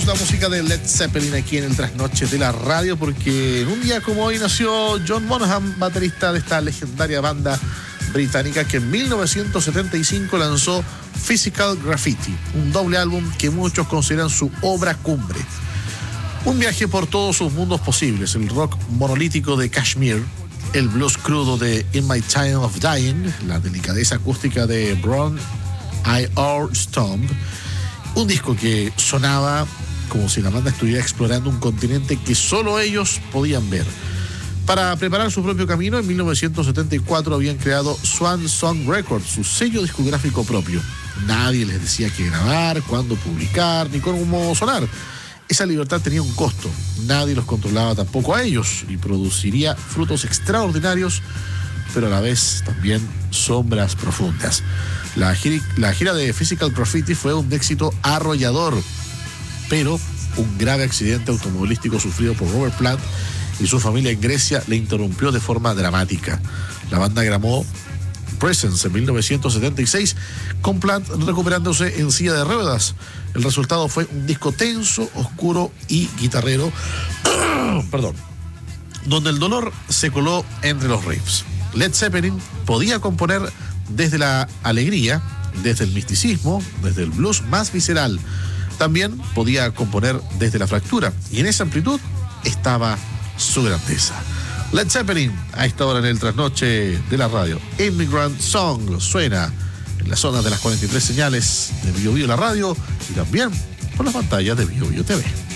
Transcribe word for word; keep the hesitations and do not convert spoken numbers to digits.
La música de Led Zeppelin aquí en el Trasnoche de la Radio, porque en un día como hoy nació John Bonham, baterista de esta legendaria banda británica que en mil novecientos setenta y cinco lanzó Physical Graffiti, un doble álbum que muchos consideran su obra cumbre. Un viaje por todos sus mundos posibles: el rock monolítico de Kashmir, el blues crudo de In My Time of Dying, la delicadeza acústica de Brown Eyre Stomp, un disco que sonaba como si la banda estuviera explorando un continente que solo ellos podían ver. Para preparar su propio camino, en mil novecientos setenta y cuatro habían creado Swan Song Records, su sello discográfico propio. Nadie les decía qué grabar, cuándo publicar, ni cómo sonar. Esa libertad tenía un costo. Nadie los controlaba tampoco a ellos y produciría frutos extraordinarios, pero a la vez también sombras profundas. La gira, la gira de Physical Graffiti fue un éxito arrollador, pero un grave accidente automovilístico sufrido por Robert Plant y su familia en Grecia le interrumpió de forma dramática. La banda grabó Presence en mil novecientos setenta y seis, con Plant recuperándose en silla de ruedas. El resultado fue un disco tenso, oscuro y guitarrero, perdón, donde el dolor se coló entre los riffs. Led Zeppelin podía componer desde la alegría, desde el misticismo, desde el blues más visceral. También podía componer desde la fractura, y en esa amplitud estaba su grandeza. Led Zeppelin, a esta hora en el Trasnoche de la Radio. Immigrant Song suena en la zona de las cuarenta y tres señales de Bio Bio la Radio y también por las pantallas de Bio Bio T V.